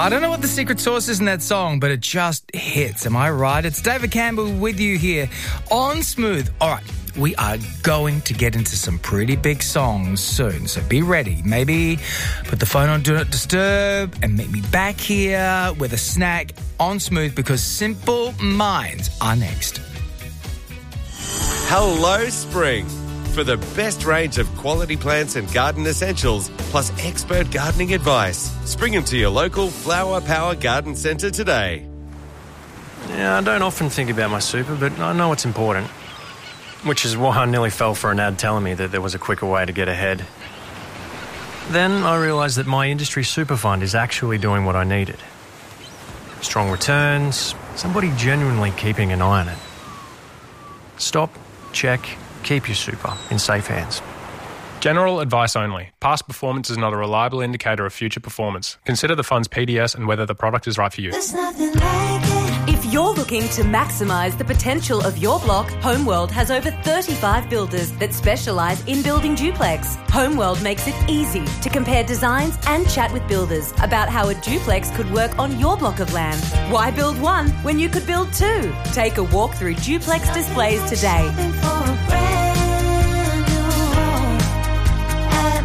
I don't know what the secret sauce is in that song, but it just hits. Am I right? It's David Campbell with you here on Smooth. All right, we are going to get into some pretty big songs soon, so be ready. Maybe put the phone on Do Not Disturb and meet me back here with a snack on Smooth, because Simple Minds are next. Hello, Spring. For the best range of quality plants and garden essentials, plus expert gardening advice, spring them to your local Flower Power Garden Centre today. Yeah, I don't often think about my super, but I know it's important. Which is why I nearly fell for an ad telling me that there was a quicker way to get ahead. Then I realised that my industry super fund is actually doing what I needed. Strong returns, somebody genuinely keeping an eye on it. Stop, check, keep your super in safe hands. General advice only. Past performance is not a reliable indicator of future performance. Consider the fund's PDS and whether the product is right for you. There's nothing like it. If you're looking to maximise the potential of your block, Homeworld has over 35 builders that specialise in building duplex. Homeworld makes it easy to compare designs and chat with builders about how a duplex could work on your block of land. Why build one when you could build two? Take a walk through duplex displays today. Shopping for a brand new home at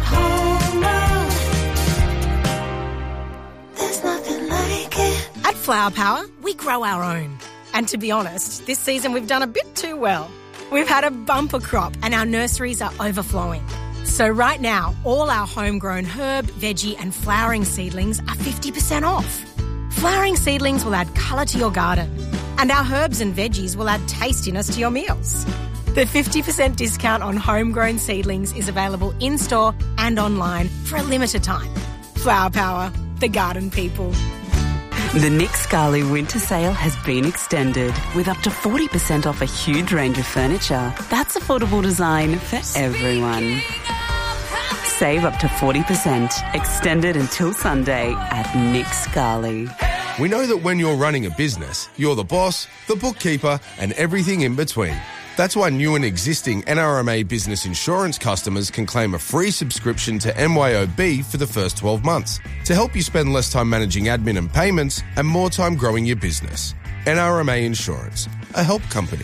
Homeworld. There's nothing like it. At Flower Power, we grow our own. And to be honest, this season we've done a bit too well. We've had a bumper crop and our nurseries are overflowing. So right now, all our homegrown herb, veggie and flowering seedlings are 50% off. Flowering seedlings will add colour to your garden, and our herbs and veggies will add tastiness to your meals. The 50% discount on homegrown seedlings is available in-store and online for a limited time. Flower Power, the garden people. The Nick Scali winter sale has been extended with up to 40% off a huge range of furniture. That's affordable design for everyone. Save up to 40%, extended until Sunday at Nick Scali. We know that when you're running a business, you're the boss, the bookkeeper, and everything in between. That's why new and existing NRMA Business Insurance customers can claim a free subscription to MYOB for the first 12 months to help you spend less time managing admin and payments and more time growing your business. NRMA Insurance, a help company.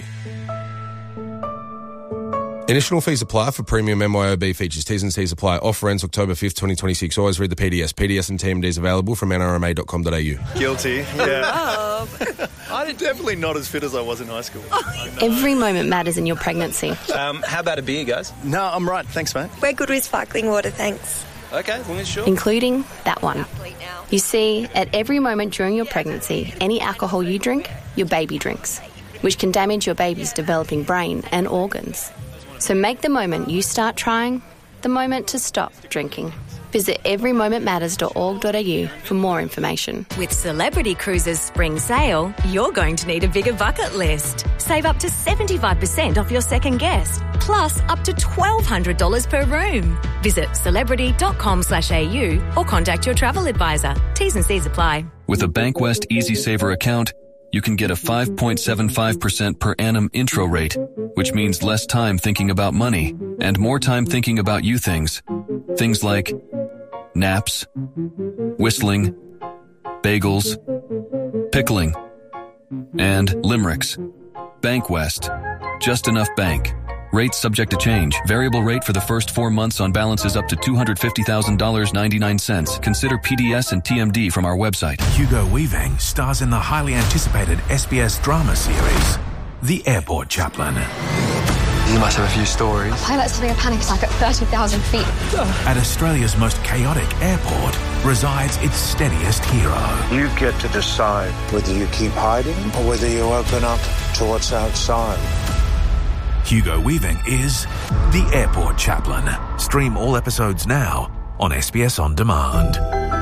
Initial fees apply for premium MYOB features. T's and C's apply. Offer ends October 5th, 2026. Always read the PDS. PDS and TMDs available from nrma.com.au. Guilty, yeah. I'm definitely not as fit as I was in high school. Every moment matters in your pregnancy. How about a beer, guys? No, I'm right. Thanks, mate. We're good with sparkling water, thanks. Okay, as long as sure. Including that one. You see, at every moment during your pregnancy, any alcohol you drink, your baby drinks, which can damage your baby's developing brain and organs. So make the moment you start trying the moment to stop drinking. Visit everymomentmatters.org.au for more information. With Celebrity Cruises Spring Sale, you're going to need a bigger bucket list. Save up to 75% off your second guest, plus up to $1,200 per room. Visit celebrity.com/au or contact your travel advisor. T's and C's apply. With a Bankwest Easy Saver account, you can get a 5.75% per annum intro rate, which means less time thinking about money and more time thinking about you things. Things like naps, whistling, bagels, pickling, and limericks. Bankwest. Just enough bank. Rates subject to change. Variable rate for the first 4 months on balances up to $250,000.99. Consider PDS and TMD from our website. Hugo Weaving stars in the highly anticipated SBS drama series, The Airport Chaplain. You must have a few stories. Pilots having a panic attack at 30,000 feet. At Australia's most chaotic airport resides its steadiest hero. You get to decide whether you keep hiding or whether you open up to what's outside. Hugo Weaving is The Airport Chaplain. Stream all episodes now on SBS On Demand.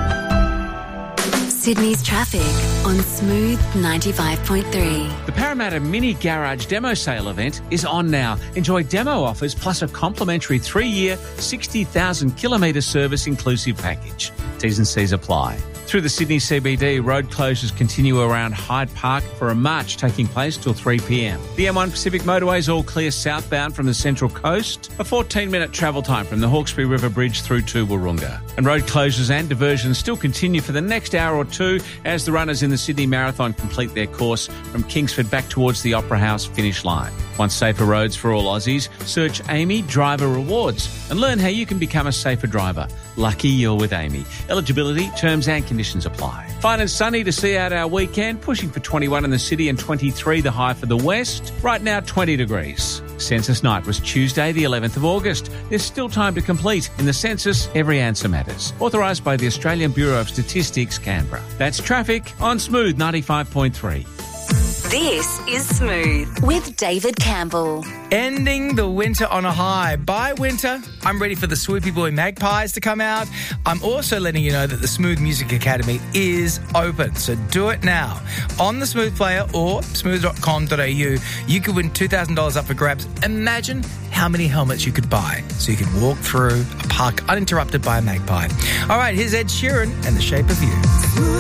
Sydney's traffic on Smooth 95.3. The Parramatta Mini Garage Demo Sale event is on now. Enjoy demo offers plus a complimentary 3-year, 60,000 kilometre service inclusive package. T's and C's apply. Through the Sydney CBD, road closures continue around Hyde Park for a march taking place till 3 p.m. The M1 Pacific Motorway is all clear southbound from the Central Coast. A 14-minute travel time from the Hawkesbury River Bridge through to Wahroonga. And road closures and diversions still continue for the next hour or two as the runners in the Sydney Marathon complete their course from Kingsford back towards the Opera House finish line. Want safer roads for all Aussies? Search Amy Driver Rewards and learn how you can become a safer driver. Lucky you're with Amy. Eligibility, terms and conditions apply. Fine and sunny to see out our weekend, pushing for 21 in the city and 23 the high for the west. Right now 20 degrees. Census night was Tuesday the 11th of August. There's still time to complete. In the census, every answer matters. Authorised by the Australian Bureau of Statistics, Canberra. That's traffic on Smooth 95.3. This is Smooth with David Campbell. Ending the winter on a high. By winter, I'm ready for the Swoopy Boy Magpies to come out. I'm also letting you know that the Smooth Music Academy is open, so do it now. On the Smooth Player or smooth.com.au, you could win $2,000 up for grabs. Imagine how many helmets you could buy so you could walk through a park uninterrupted by a magpie. All right, here's Ed Sheeran and The Shape of You.